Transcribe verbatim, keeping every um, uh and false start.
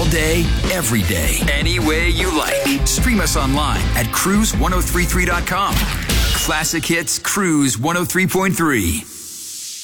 day, every day, any way you like. Stream us online at cruise ten thirty-three dot com. Classic Hits Cruise one oh three point three.